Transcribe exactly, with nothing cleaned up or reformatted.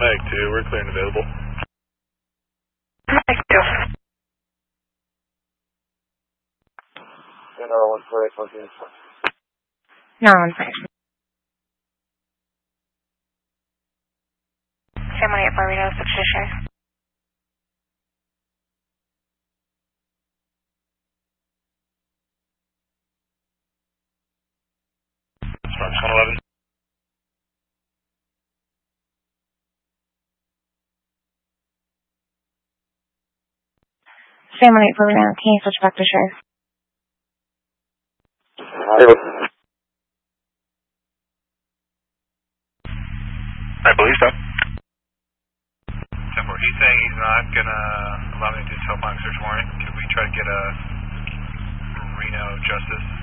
Mag two, we're clear and available. Mag two. General one four eight fourteen. No, one five. San Maria Burrito, six Fisher. Fox one eleven. San Maria Burrito, can you switch back to Sheriff? I believe so. ten four, he's saying he's not going to allow me to do tailpipe search warrant. Could we try to get a Reno Justice